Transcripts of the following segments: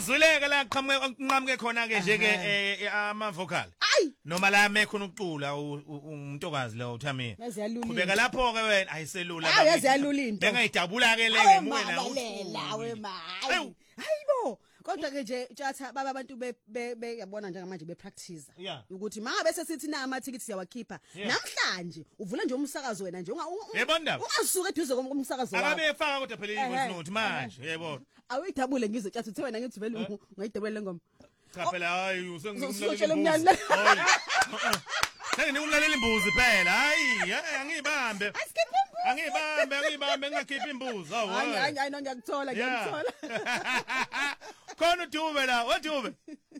Uzuleke la qhamuke khona ke nje ke ama vocal. Noma la mekhona ukucula uMntokazi lo uThamini. Qhubeka lapho ke wena ayiselula bakithi. Yazi yalula into. Bengayidabula ke leke muwena ucula we hayibo. Kodwa ke nje tjatha baba abantu beyabona njengamanje bepractice ukuthi mangabe sesithi na amathikithi siyawakhipha namhlanje uvula nje umsakazo wena nje ungasuka eduze komsakazo wakho akabe efaka kodwa phela ivoice manje yebo awuyidabule ngizwe tjatha uthe wena ngithi vele ungayidabule ngoma cha phela hayi usengimlalela ngingumlalela imbuzi phela hayi angibambe ngingakhipha imbuzi hayi no ngiyakuthola khona uDube la waDube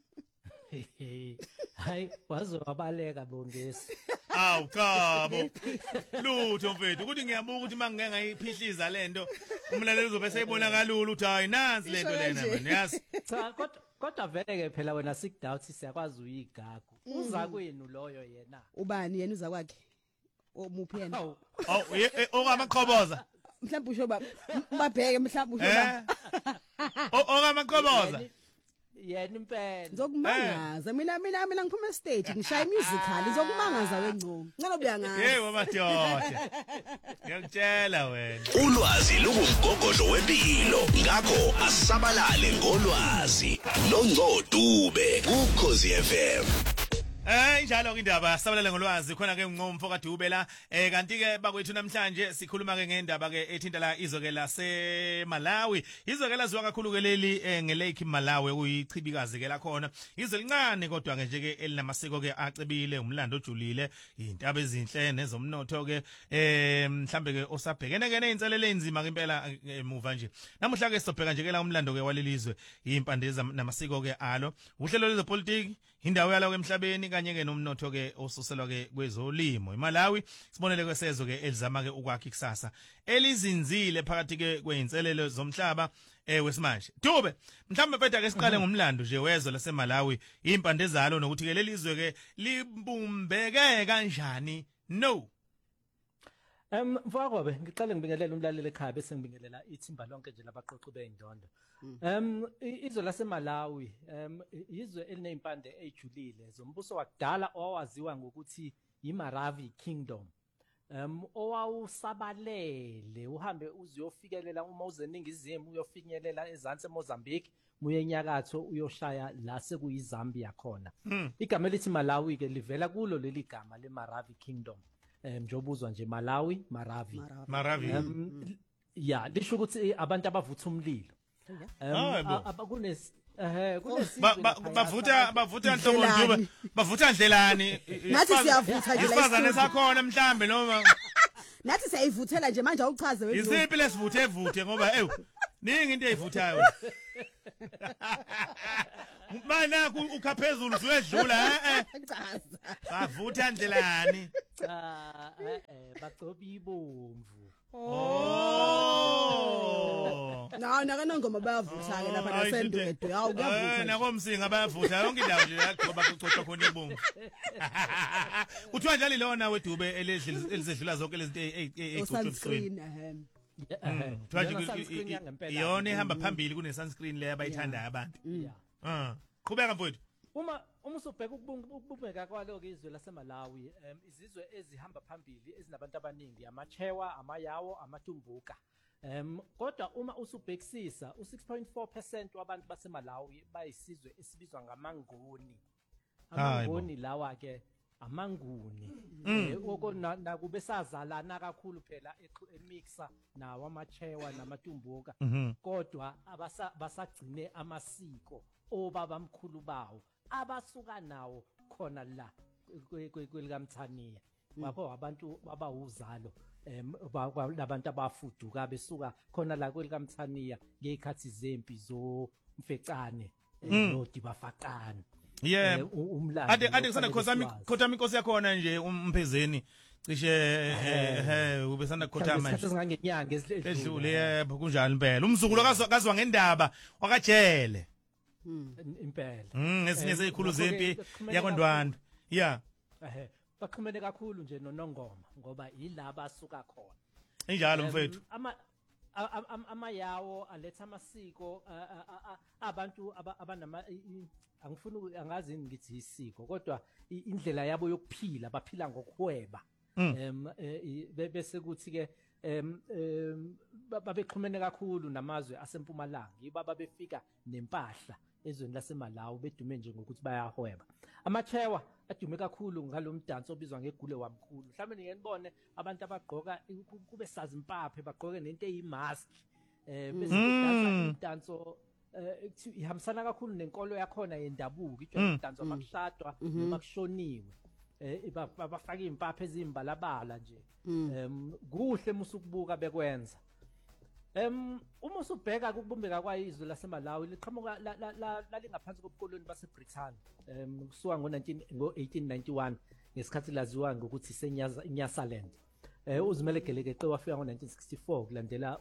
hayi wazobaleka bongesi awu cha bo lutho mfethu ukuthi ngiyabuka ukuthi mangeke ngayiphihliza lento umlaleli uzobe seyibona kalula ukuthi hayi nansi lento lena manje yazi cha kodwa vele ke phela wena sikudoubt siyakwazi uyigagu uza kwenu loyo yena ubani yena uza kwakhe omuphi yena okamaqhoboza mhlawumbe usho babheke mhlawumbe usho okamaqhoboza yena impela ngizokumangaza mina ngiphuma stage ngishaya musical ngizokumangaza wengcomo ngicela ubuya ngazi hey wabadoda ngiyakutshela wena ulwazi lungumgogodlo wempilo ngakho asabalale ngolwazi noNgcodube kuKhosi FM. Njalo ke indaba sabalale ngolwazi khona ke ngomfo kaDube la kanti ke bakwethu namhlanje sikhuluma ke ngendaba ke ethinta la izwe la seMalawi izwe ke laziwa kakhulu ke leli ngeLake Malawi kuyichibikazi ke la khona izwe lincane kodwa ke nje ke elinamasiko ke acebile umlando ojulile intaba ezinhle nezomnotho ke mhlambe ke osabhekene ke nezinselele enzima ke impela emuva nje namuhla ke sobheka nje ke la umlando ke walelizwe impandeza namasiko ke alo uhlelo lezopolitiki indawo yalo emhlabeni kanye ke nomnotho ke osuselwa ke kwezolimo eMalawi sibonele kwesezwe ke elizama ke ukwakha ikusasa elizinzile phakathi ke kweinselelo zomhlaba wesimanje Dube mhlawumbe phela ke siqale ngomlando nje wezwe laseMalawi impande zalo nokuthi ke lelizwe ke libumbeke kanjani no mfakwabe ngiqale ngibingelela umlaleli ekhaya bese ngibingelela ithimba lonke nje labaqoqi beyindondo izwe laseMalawi izwe elinezimpande ejulile zombuso wakudala owaziwa ngokuthi iMaravi Kingdom owawusabalele uhambe uziyofikelela uma uzeningizimu uyofinyelela ezantsi eMozambique muye enyakatho uyoshaya la sekuyiZambia khona igama elithi Malawi ke livela kulo leli gama leMaravi Kingdom njobuzwa nje Malawi Maravi ya lisho ukuthi abantu abavutha umlilo abakunes bavutha nhlobo Dube bavutha ndlelani nathi siyavutha nje isifazane sakhona mhlambe noma nathi siyayivuthela nje manje awuchaze wena isiphi lesivuthe ngoba ningi into eyivuthayo mana ukha phezulu uyedlula chaza bavutha ndlelani cha bagcoba ibomvu nakana ngoma bayavutha ke lapha nasendwedwe hawu kuyavutha nakomsinga bayavutha yonke indawo nje yaqoba kucocwa khona ibomvu uthiwa njalo lona weDube elisedlula zonke lezi ecocwa screen iyona ihamba phambili kune sunscreen le abayithandayo abantu qhubeka mfowethu uma usubheka ukubumbeka kwalo ke izwe laseMalawi izizwe ezihamba phambili ezinabantu abaningi amachewa amayawo amatumbuka kodwa uma usubhekisisa u6.4% wabantu baseMalawi bayisizwe esibizwa ngamangoni amangoni lawa ke amanguni nakube sazalana kakhulu phela emixa nawo amachewa namatumbuka kodwa basagcine amasiko obabamkhulu bawo abasuka nawo khona la kwelikamthaniya lapho abantu abawuzalo labantu abafuduka besuka khona la kwelikamthaniya ngezikhathi zempi zomfecane nodibafaqana ade kusana khothami inkosi yakhona nje umphezeni cishe ubesana khothama nje ngenyanga edlule yebo kunjalo impela umzukulu kazwa ngendaba wakajele impela esinye sezikhulu zempi yakondwandwe baqhumene kakhulu nje noNongoma ngoba yilaba asuka khona injalo mfethu amayawo aletha amasiko abantu abanama angifuni angazi ngithi isiko kodwa indlela yabo yokuphila baphila ngokuhweba bese kuthi ke babexhumene kakhulu namazwe asempumalanga yiba babefika nempahla ezweni laseMalawi bedume nje ngokuthi bayahweba amachewa adume kakhulu ngalomdanso obizwa ngegule wamkhulu mhlawumbe ngiyenibone abantu abagqoka kube sazi impaphe bagqoke nento eyimask bese umdanso ihambisana kakhulu nenkolo yakhona yendabuko idanso makushadwa noma kushoniwe bafaka impaphe ezimbalabala nje kuhle musukubuka bekwenza uma usubheka ukubumbeka kwayizwe laseMalawi liqhamuka lalingaphansi kobukoloni baseBrithani kusuka ngo1891 ngesikhathi laziwa ngokuthi seNyasaland uzimele Geleke wafika ngo1964 kulandela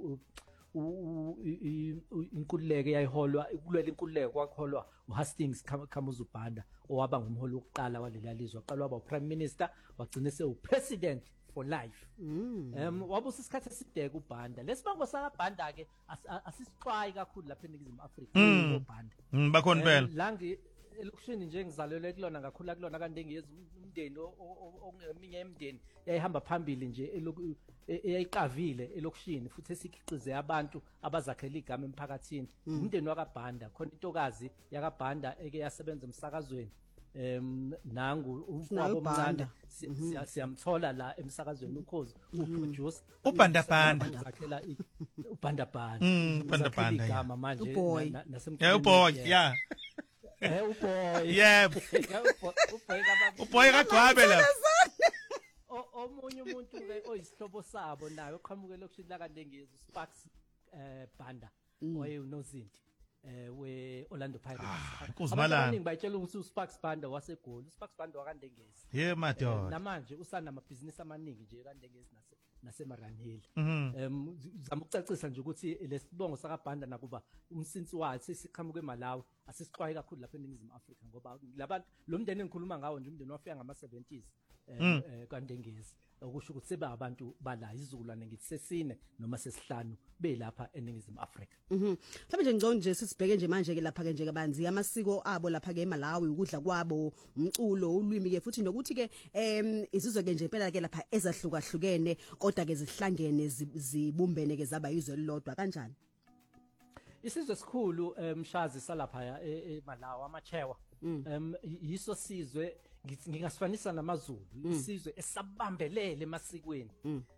inkululeko yayiholwa kulwela inkululeko kwakholwa uHastings Kamuzubanda owaba ngumholi wokuqala walela lizwe waqala waba uprime minister wagcina seUpresident for life wabusa isikhathi esideke uBanda lesibango sakaBanda ke asisixwayi kakhulu lapha eNingizimu Afrika uBanda bakhona phela langi elokushini nje ngizalelwe kulona kakhulu kulona kanti ngiyeza umndeni ongeminye emndeni yayihamba phambili nje eyayiqavile elokushini futhi esikhiqize abantu abazakhela igama emphakathini umndeni wakaBanda khona intokazi yakaBanda eke yasebenza emsakazweni nangu umfowabo omncane siyamthola la emsakazweni ukhozi uproduce uBanda zakhela uBanda igama manje nasemkhaya uboy yeah uboy yeah uboy kagwabe la omunye umuntu ke oyisihlobo sabo naye oqhamuke lokushini la kanti ngiyeza uSparks Banda oyeUnozinti we Orlando Pirates kuzimalana abaningi bayitshela ukuthi uSparks Banda waseGoli uSparks Banda wakandengezi madoda namanje usana amabhizinisi amaningi nje kandengezi naseMaranheli zama ukucacisa nje ukuthi lesibongo sakaBanda nakuba umsinsi wathi siqhamuke eMalawi asisixwaye kakhulu lapha eNingizimu Afrika ngoba labantu lo mndeni engikhuluma ngawo nje umndeni wafika ngama-70s kandengezi okusho ukuthi sebe abantu bala izukulwane ngithi sesine noma sesihlanu belapha eNingizimu Afrika mhlawumbe nje ngicela nje sisibheke nje manje ke lapha ke nje kabanzi amasiko abo lapha ke eMalawi ukudla kwabo umculo ulwimi ke futhi nokuthi ke izizwe ke nje impela ke lapha ezahlukahlukene kodwa ke zihlangene zibumbene ke zaba izwe elilodwa kanjani isizwe esikhulu mshazi salapha eMalawi amachewa yiso sizwe ngingasifanisa namaZulu isizwe esabambelele emasikweni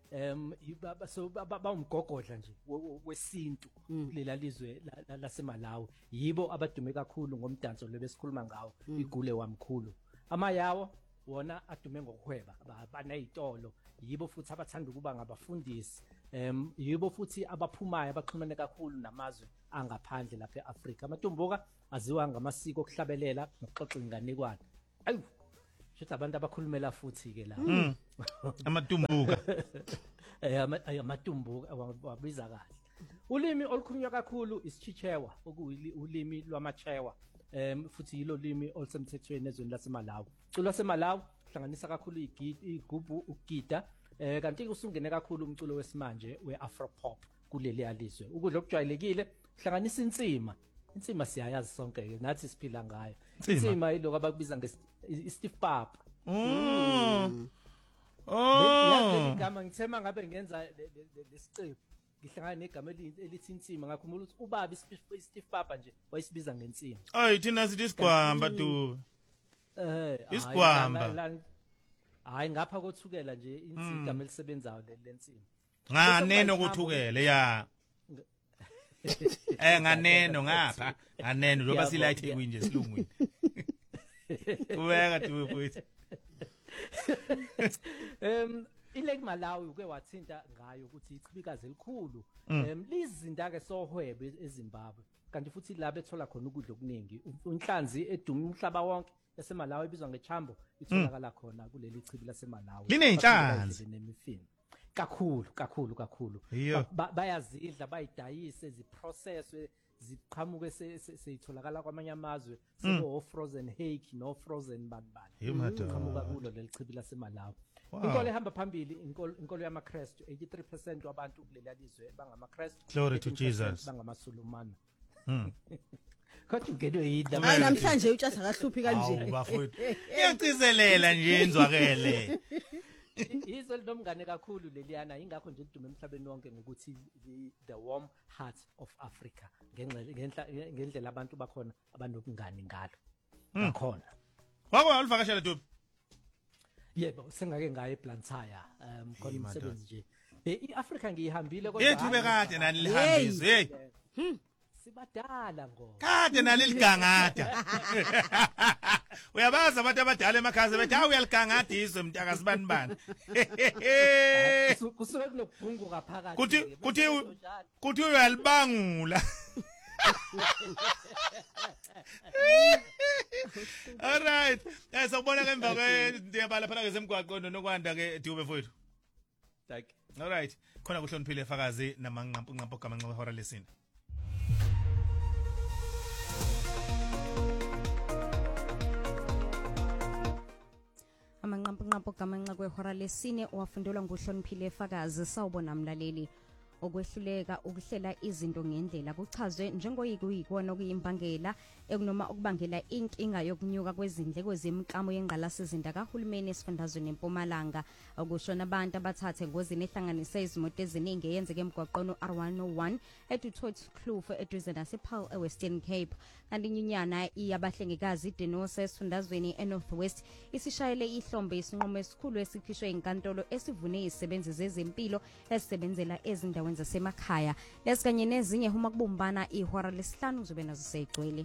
so bawumgogodla nje wesintu kulela lizwe laseMalawi yibo abadume kakhulu ngomdanso lebesikhuluma ngawo igule wamkhulu amayawo wona adume ngokuhweba banezitolo yibo futhi abathanda ukuba ngabafundisi yibo futhi abaphumayo abaxhumene kakhulu namazwe angaphandle lapha eAfrika amatumbuka aziwa ngamasiko okuhlabelela nokuxoxa inganekwane ayu shothi abantu abakhulumela futhi ke la amatumbuka amatumbuka wabiza kahle ulimi olukhulunywa kakhulu isiChichewa okuyilimi lwamachewa futhi yilo limi olusemthethweni ezweni laseMalawi uculo laseMalawi uhlanganisa kakhulu igubhu ukugida kanti usungene kakhulu umculo wesimanje weAfropop kuleli alizwe ukudla okujwayelekile uhlanganisa insima siyayazi sonke ke nathi siphila ngayo insima iloko abakubiza nge-stiff pap igama ngithema ngabe ngenza lesiqephu ngihlangana negama elithi insima ngakhumbula ukuthi ubaba stiff papa nje wayisibiza ngensima thina sithi isigwamba tu isigwamba hayi ngapha kothukela nje igama elisebenzayo lensima nganeno kothukele ya nganeno ngapha nganeno njoba silayithe kwinje silungwini ubeka tu futhi ile Malawi uke wathinta ngayo ukuthi ichibikazi elikhulu lizinda ke sohwebe eZimbabwe kanti futhi la bethola khona ukudla okuningi inhlanzi edume umhlaba wonke yaseMalawi ibizwa ngechambo itholakala khona kuleli chibi laseMalawi linenhlanzi nemifino kakhulu bayazidla bayidayise ziprocesswe ziqhamuke seyitholakala kwamanye amazwe sebo frozen hake no frozen banibani iqhamuka kulo leli chibi laseMalawi Inkolo ehamba phambili inkolo yamaKristu 83% wabantu kuleli lizwe bangamaKristu. Glory to Jesus. BangamaSulumane. Kodwa ngedwe yidla. Hayi namhlanje utshatha akahluphi kanje. Hawu bafowethu. Iyacizelela nje inzwakele. Izwe linomngane kakhulu leliyana ingakho nje lidume emhlabeni wonke ngokuthi the warm heart of Africa ngendlela abantu bakhona abanokungani ngalo. Bakhona. Wako alivakashela Dube? Yebo, sengake ngaye eBlantyre khona umsebenzi nje. iAfrica ngiyihambile kodwa Yethu bekade nani lihambise. Hey. Sibadala ngo. Kade nali ligangada. Uyabaza abantu abadala emakhaya bethi hawu uyaligangada izwe mntaka sibani bani. Kusuke kunokubhunguka phakathi. Kuthi uyalibangula. All right. Sawubona ke emva kwe ndiyabala phela kwezemgwaqo nokwanda ke Dube mfowethu. Thank. All right. Khona kuhloniphile fakazi namanqampu gamanqo hora lesine. Amanqampu gamanqa kwehora lesine owafundelwa nguhloniphile fakazi sawubona mlaleli. Okwehluleka ukuhlela izinto ngendlela kuchazwe njengoyikuyikona okuyimbangela ekunoma ukubangela inkinga yokunyuka kwezindleko zemikamo yengqalasizinda kahulumeni esifundazweni eMpumalanga. Okushona abantu abathathe ngozini ehlanganise izimoto eziningi eyenzeke emgwaqweni R101 eDutoit Kloof eduze nasePaarl eWestern Cape. Kanti inyunyana iyabahlengikazi iDenosa esifundazweni eNorthwest isishayele ihlombe isinqumo esikhulu esikhishwe inkantolo esivune izisebenzi zezempilo esebenzela ezindaweni zasemakhaya. Lesikanye nezinye uma kubumbana ihora lesihlanu uzobe nazo seyigcwele.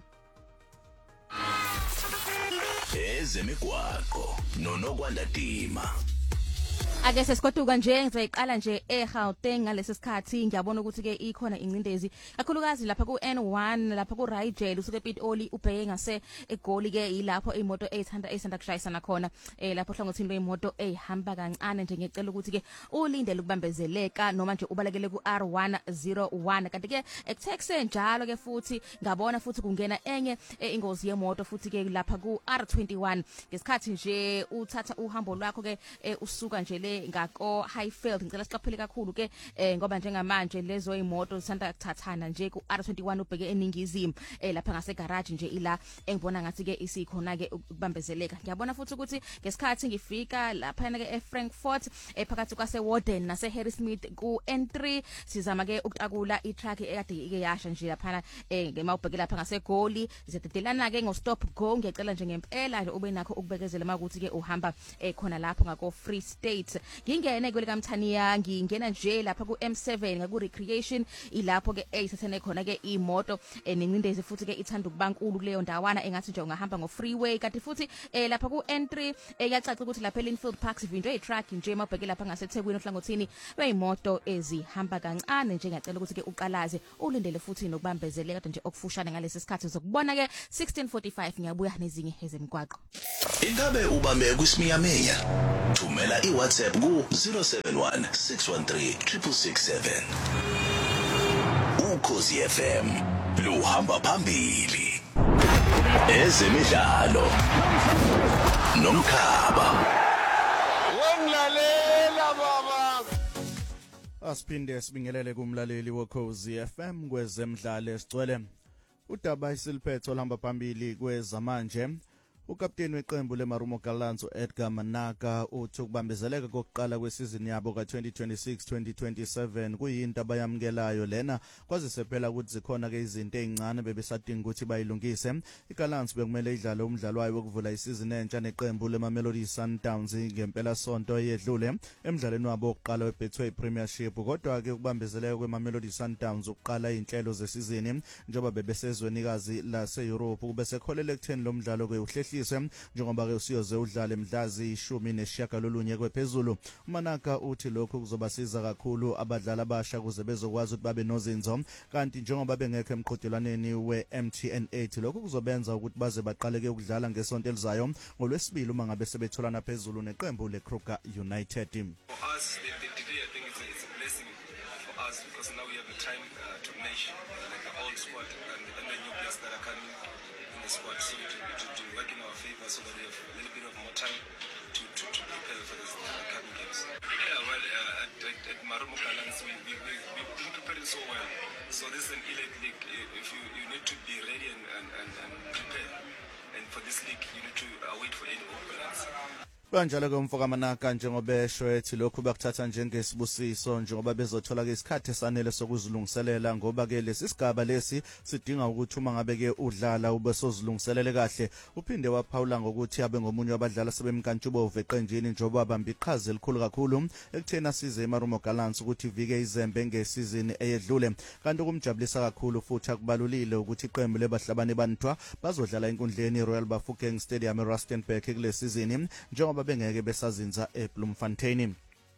Ezemigwaqo nonokwanda dima. Ake sesigoduka nje ngizoyiqala nje eGauteng ngalesi sikhathi ngiyabona ukuthi ke ikhona incindezi kakhulukazi lapha ku N1 lapha ku Rigel usuke Pitoli ubheke ngase eGoli ke ilapho imoto 800 kushayisana khona lapho hlangothini lweimoto ehamba kancane nje ngicela ukuthi ke ulindele ukubambezeleka noma nje ubalekele ku R101 kanti ke ekuthe njalo ke futhi ngabona futhi kungena enye ingozi yemoto futhi ke lapha ku R21 ngesikhathi nje uthatha uhambo lwakho ke usuka nje ngako Highfield ngicela siqaphele kakhulu ke ngoba njengamanje lezo imoto zisanda kuthathana nje ku R21 ubheke eningizimu lapha ngase garage nje ila engibona ngathi ke isikhona ke ukubambezeleka. Ngiyabona futhi ukuthi ngesikhathi ngifika lapha ke eFrankfurt phakathi kwase Warden nase Harrismith ku N3 sizama ke ukutakula itruck ekade ike yasha nje lapha ngemawubheke lapha ngase Goli zededelana ke ngo stop go. Ngiyacela nje ngempela nje ube nakho ukubekezela makuthi ke uhamba khona lapho ngako Free State. Ngingene kwele kaMthaniya ngingena nje lapha ku M7 ngaku recreation ilapho ke eyithathene khona ke imoto nencindezi futhi ke ithanda ukubankulu kuleyo ndawana engathi nje ungahamba ngo freeway kanti futhi lapha ku N3 yacaca ukuthi lapha eLinfield Park sivinjwe itruck nje mabheke lapha ngaseThekwini ohlangothini weyimoto ezihamba kancane nje ngiyacela ukuthi ke uqalaze ulindele futhi nokubambezeleka nje okufushane ngalesi sikhathi zokubona ke 16:45 ngiyabuya nezinye ezemigwaqo. Ingabe ubame kuSmiyamenya? Thumela iWhatsApp ku 071 613 667. Ukhozi FM luhamba phambili. Ezemidlalo nomkhaba. Wonglalela baba. Asiphinde sibingelele kumlaleli wokhozi FM kwezemidlalo esigcwele. Udaba isiliphetho lihamba phambili kwezamanje. Ukapteni weqembu leMarumo Gallants Edgar Manaka uthi ukubambezeleka kokuqala kwesizini yabo ka2026-2027 kuyinto abayamukelayo lena kwazise phela ukuthi zikhona ke izinto ezincane bebesadinga ukuthi bayilungise. iGallants bekumele idlale umdlalo wayo wokuvula isizini entsha neqembu leMamelodi Sundowns ngempela sonto eyedlule emidlalweni wabo wokuqala weBetway Premiership kodwa ke ukubambezeleka kweMamelodi Sundowns ukuqala inhlelo zesizini njengoba bebesezwenikazi lase-Europe kube sekholele ekutheni lo mdlalo ke uhlehli njengoba ke usiyoze udlale mdlazi 19 kwephezulu. Manaka uthi lokho kuzobasiza kakhulu abadlali abasha kuze bezokwazi ukuthi babe nozinzo kanti njengoba bengekho emqhudelwaneni weMTN 8 lokho kuzobenza ukuthi baze baqaleke ukudlala ngesonto elizayo ngoLwesibili uma ngabe sebetholana phezulu neqembu leKruger United. For us, the delay, I think it's a blessing for us because now we have the time to mesh like the old squad and the new players that are coming in the squad, so to work in our favor so that we have a little bit of more time to to prepare for this coming games. Yeah, well, at Marumo Gallants, we prepared so well. So this is an elite league. If you need to be ready and prepare. And for this league, you need to wait for any opponents. Kanjalo ke umfoka Manaka njengoba esho ethi lokhu bakuthatha njengesibusiso njengoba bezothola ke isikhathi esanele sokuzilungiselela ngoba ke lesi sigaba lesi sidinga ukuthi uma ngabe ke udlala ube sozilungiselele kahle uphinde waphawula ngokuthi abe ngomunye wabadlali sebemkantshubo eqenjini njengoba bamba iqhaza elikhulu kakhulu ekuthena size eMarumo Gallants ukuthi ivike izembe ngesizini eyedlule kanti kumjabulisa kakhulu futhi akubalulile ukuthi iqembu lebahlabani banthwa bazodlala enkundleni Royal Bafokeng Stadium eRustenburg kulesizini njengoba bengeke besazinza eBloemfontein.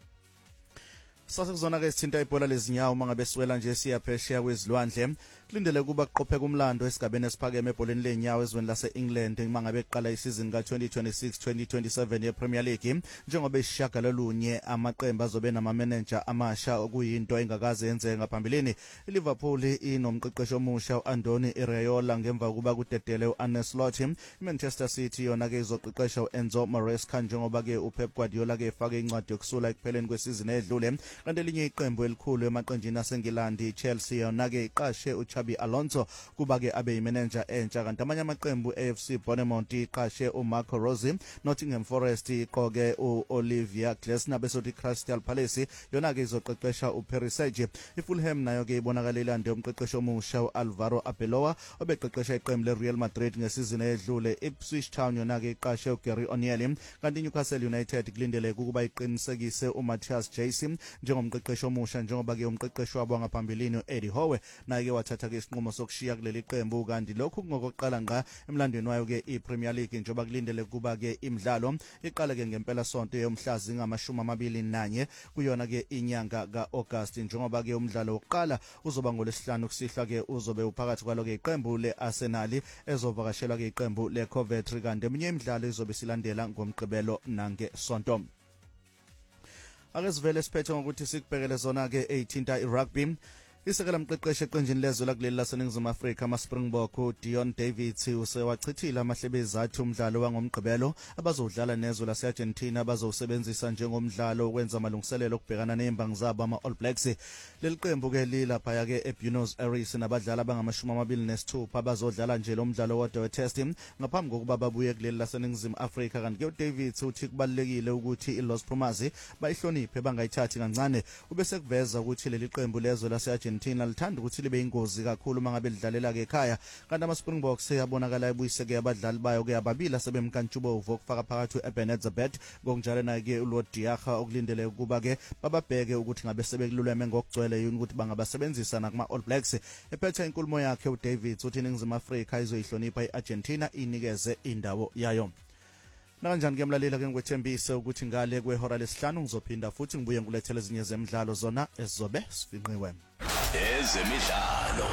Sasekuzona ke sithinta ibhola lezinyawo mangabe siwela nje siyaphesheya kwezilwandle kulindele kuba kuqophe kumlando esigabeni esiphakeme ebholeni lenyawo ezweni lase-England mangabe eqala isizini ka-2026-2027 ye-Premier League njengoba isishagalolunye amaqembu azobe nama-manager amasha okuyinto engakaze yenzeke ngaphambilini. iLiverpool inomqeqeshi omusha u-Andoni Iraola ngemva kokuba kudedele u-Arne Slot. iManchester City yona ke izoqeqesha u-Enzo Maresca njengoba ke uPep Guardiola ke efake incwadi yokusula ekupheleni kwesizini edlule kanti elinye iqembu elikhulu emaqenjini aseNgilandi iChelsea yona ke iqashe uChabi Alonso kuba ke abe yimanager entsha kanti amanye amaqembu AFC Bournemouth iqashe uMarco Rose, Nottingham Forest iqoke uOlivier Glasner besothi Crystal Palace yona ke izoqeqesha uPerisic. iFulham nayo ke ibonakala ilande umqeqeshi omusha uAlvaro Arbeloa obeqeqesha iqembu leReal Madrid ngesizini edlule. Ipswich Town yona ke iqashe uGary O'Neill kanti iNewcastle United kulindele ukuba iqinisekise uMatthias Jason njengomqeqeshi omusha njengoba ke umqeqeshi wabo ngaphambilini uEddie Howe naye ke wathatha ke isinqumo sokushiya kuleli qembu kanti lokhu kungokuqala ngqa emlandweni wayo ke iPremier League njengoba kulindele kuba ke imidlalo iqala ke ngempela sonto yomhlazi ngama-21 kuyona ke inyanga kaAugust njengoba ke umdlalo wokuqala uzoba ngolesihlanu kusihlwa ke uzobe uphakathi kwalo ke iqembu leArsenal ezovakashelwa ke iqembu leCoventry kanti eminye imidlalo izobe silandela ngomgqibelo nangesonto. Ake sivele siphethe ngokuthi sikubhekele zona ke 18 iRugby. Isekela mqeqeshi eqenjini lezwe lakuleli laseNingizimu Afrika amaSpringbok Dion Davids usewachithile amahlebe ezathu umdlalo wangomgqibelo abazodlala nezwe laseArgentina bazowusebenzisa njengomdlalo okwenza amalungiselelo okubhekana nezimbangi zabo ama-All Blacks. Leli qembu ke lilapha ke eBuenos Aires nabadlali abangama-26 abazodlala nje lo mdlalo wodwa wetest ngaphambi kokuba babuye kuleli laseNingizimu Afrika kanti ke Davids uthi kubalekile ukuthi iLos Pumas bayihloniphe bangayithathi kancane ubese kuveza ukuthi leli qembu lezwe laseArgentina lithanda ukuthi libe ingozi kakhulu mangabe lidlalela ke ekhaya kanti amaSpringboks yabonakala ebuyise ke abadlali bayo ke ababili sebemkantshubo ukufaka phakathi uEbenezabeth ngokunjalo naye ke uLord Diaga okulindele ukuba ke bababheke ukuthi ngabe sebekululeme ngokugcwele yini ukuthi bangabasebenzisa na kuma All Blacks. Ephethe inkulumo yakhe uDavids uthi iNingizimu Afrika izoyihlonipha iArgentina inikeze indawo yayo. Nakanjani ke mlalela ke ngwethembise ukuthi ngale kwehora lesihlanu ngizophinda futhi ngibuye ngulethele ezinye zemidlalo zona ezizobe sifinqiwe. Ezemidlalo